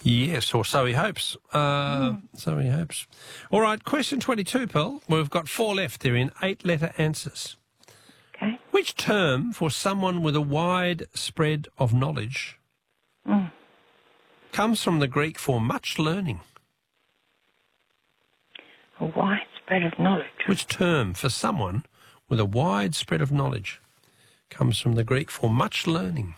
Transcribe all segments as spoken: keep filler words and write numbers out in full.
Yes, or so he hopes. Uh, mm. So he hopes. All right, question twenty-two, Pearl. We've got four left. They're in eight-letter answers. Okay. Which term for someone with a wide spread of knowledge mm. comes from the Greek for much learning? A wide spread of knowledge. Which term for someone with a wide spread of knowledge comes from the Greek for much learning?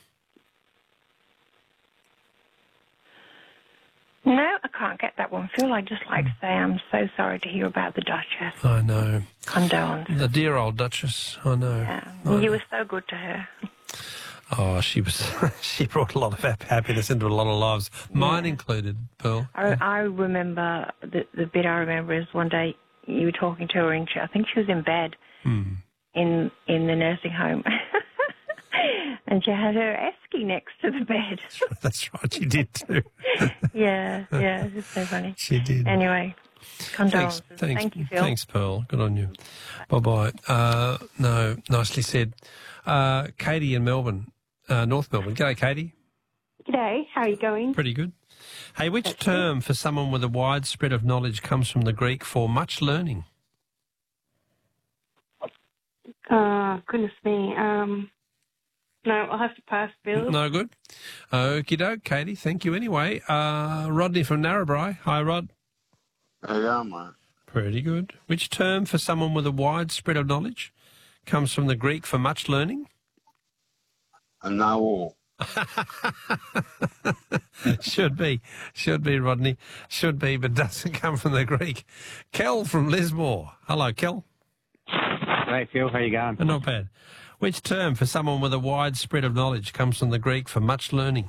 No, I can't get that one, Phil. I'd just like to say I'm so sorry to hear about the Duchess. I know. Condolences. The dear old Duchess, I know. Yeah. I You know. were so good to her. Oh, she was. She brought a lot of happiness into a lot of lives, mine yeah. included, Pearl. I, I remember, the, the bit I remember is one day you were talking to her, and she, I think she was in bed Hmm. in, in the nursing home. And she had her esky next to the bed. That's right, she did too. yeah, yeah, it's so funny. She did. Anyway, condolences. Thanks, thanks, Thank you, Phil. Thanks, Pearl. Good on you. Bye-bye. Uh, no, nicely said. Uh, Katie in Melbourne, uh, North Melbourne. G'day, Katie. G'day, how are you going? Pretty good. Hey, which That's term for someone with a wide spread of knowledge comes from the Greek for much learning? Uh, goodness me. Um, no, I'll have to pass, Bill. No good. Okie doke, Katie. Thank you anyway. Uh, Rodney from Narrabri. Hi, Rod. How you going, mate? Pretty good. Which term for someone with a wide spread of knowledge comes from the Greek for much learning? I know all. Should be. Should be, Rodney. Should be, but doesn't come from the Greek. Kel from Lismore. Hello, Kel. Hey, Phil. How you going? Not bad. Which term for someone with a wide spread of knowledge comes from the Greek for much learning?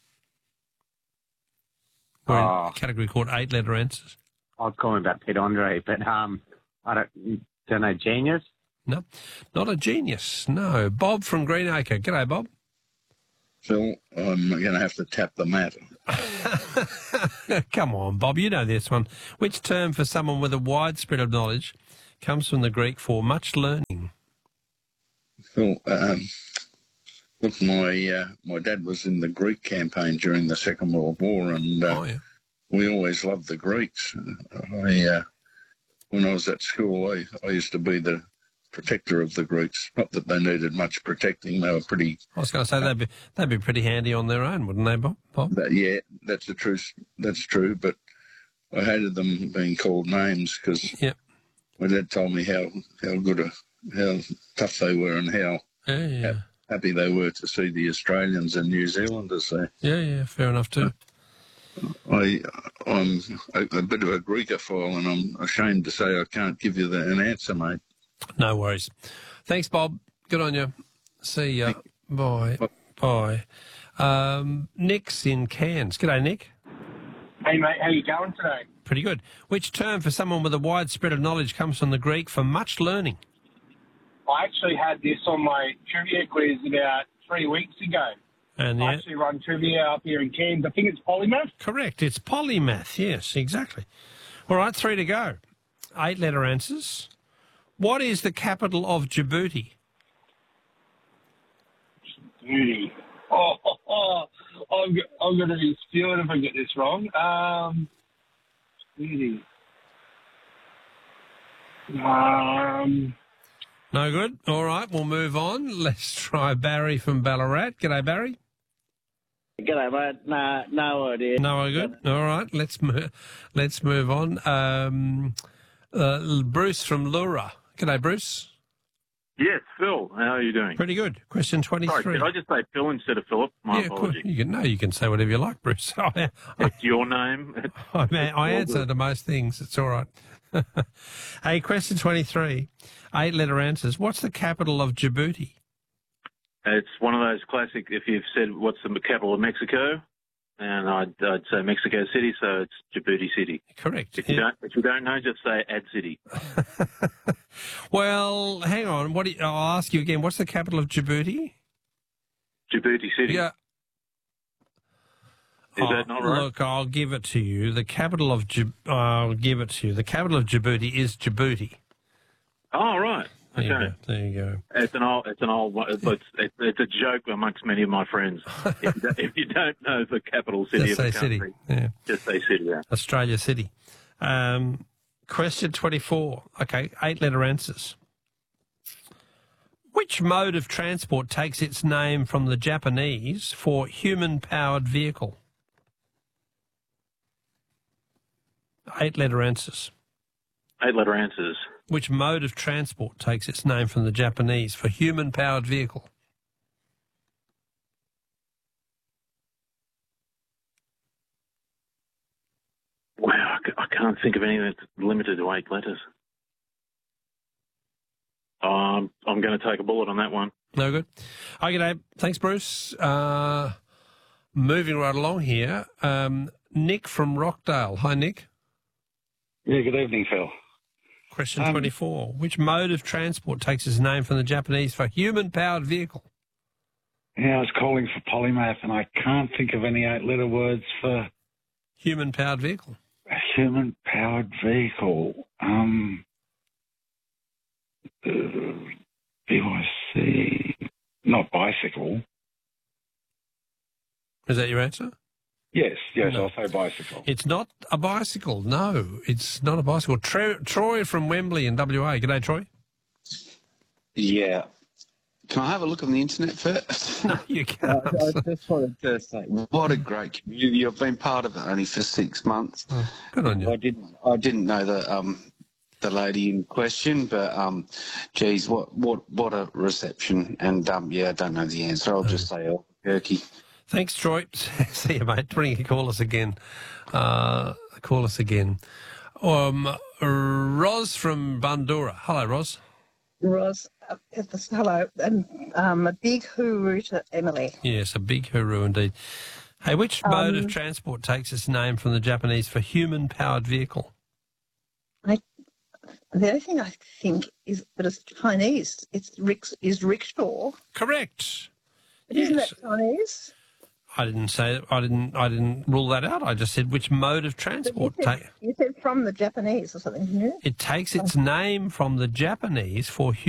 We're in Oh. a category called eight-letter answers. I was calling about Pete Andre, but um, I don't, don't know, genius? No, not a genius. No. Bob from Greenacre. G'day, Bob. Phil, I'm going to have to tap the mat. Come on, Bob. You know this one. Which term for someone with a wide spread of knowledge comes from the Greek for much learning? Phil, um, look, my uh, my dad was in the Greek campaign during the Second World War, and uh, Oh, yeah. we always loved the Greeks. I, uh, when I was at school, I, I used to be the protector of the Greeks. Not that they needed much protecting; they were pretty. I was going to say they'd be they'd be pretty handy on their own, wouldn't they, Bob? Bob? But yeah, that's the truth. That's true. But I hated them being called names because Yep. my dad told me how how good a how tough they were and how Yeah, yeah, happy they were to see the Australians and New Zealanders there. yeah, yeah. Fair enough too. I, I'm a, a bit of a Greekophile, and I'm ashamed to say I can't give you the, an answer, mate. No worries. Thanks, Bob. Good on you. See ya. Bye. Bye. Um, Nick's in Cairns. G'day, Nick. Hey, mate, how you going today? Pretty good. Which term for someone with a wide spread of knowledge comes from the Greek for much learning? I actually had this on my trivia quiz about three weeks ago. And I yeah, actually run trivia up here in Cairns. I think it's polymath. correct. It's polymath. Yes, exactly. All right, three to go. Eight-letter answers. What is the capital of Djibouti? Beauty. Oh, oh, oh. I'm, go- I'm going to be spewing if I get this wrong. Um, beauty. Um, No good. All right, we'll move on. Let's try Barry from Ballarat. G'day, Barry. G'day, mate. Nah, no idea. No good. All right, let's move. Let's move on. Um, uh, Bruce from Lura. G'day, Bruce. Yes, Phil. How are you doing? Pretty good. Question twenty-three. Sorry, did I just say Phil instead of Philip? My yeah, cool. apology. You can, no, you can say whatever you like, Bruce. I, It's your name. It's I, man, I all answer good. to most things. It's all right. Hey, question twenty-three. Eight-letter answers. What's the capital of Djibouti? It's one of those classic, if you've said what's the capital of Mexico, and I'd, I'd say Mexico City, so it's Djibouti City. Correct. If you, Yeah. don't, if you don't know, just say Ad City. Well, hang on. What do you, I'll ask you again. What's the capital of Djibouti? Djibouti City. Yeah. Is Oh, that not right? Look, I'll give it to you. The capital of Djib- I'll give it to you. The capital of Djibouti is Djibouti. Oh, right. There you Okay. go. There you go. It's an old, it's an old one. It's, it's, it's a joke amongst many of my friends. If you don't, if you don't know the capital city Just of the say country, city. Yeah. just say city. Yeah. Australia City. Um, question twenty-four. Okay, eight-letter answers. Which mode of transport takes its name from the Japanese for human-powered vehicle? Eight-letter answers. Eight-letter answers. Which mode of transport takes its name from the Japanese for human-powered vehicle? Wow, I, ca- I can't think of anything that's limited to eight letters. Um, I'm going to take a bullet on that one. No good. Okay, Dave. Thanks, Bruce. Uh, moving right along here, um, Nick from Rockdale. Hi, Nick. Yeah, good evening, Phil. Question Um, twenty-four. Which mode of transport takes its name from the Japanese for human-powered vehicle? Yeah, I was calling for polymath, and I can't think of any eight-letter words for Human-powered vehicle. a human-powered vehicle. Um, uh, B Y C, not bicycle. Is that your answer? Yes, yes, No. I'll say bicycle. It's not a bicycle. No, it's not a bicycle. Tre- Troy from Wembley in W A. G'day, Troy. Yeah. Can I have a look on the internet first? No, you can't. I, I just wanted to say, what a great community. I've been part of it only for six months. Oh, good on you. I didn't, I didn't know the um, the lady in question, but um, geez, what what what a reception! And um, yeah, I don't know the answer. I'll just say Albuquerque. Thanks, Troy. See you, mate. Bring you call us again. Uh, call us again. Um, Ros from Bandura. Hello, Ros. Ros, uh, hello, and um, a big hooroo to Emily. Yes, a big hooroo indeed. Hey, which mode of Um, transport takes its name from the Japanese for human-powered vehicle? I, the only thing I think is that it's Chinese. It's rick, is rickshaw. Correct. But isn't Yes. that Chinese? I didn't say I didn't. I didn't rule that out. I just said which mode of But you transport said, take. you said from the Japanese or something, didn't you? It takes its name from the Japanese for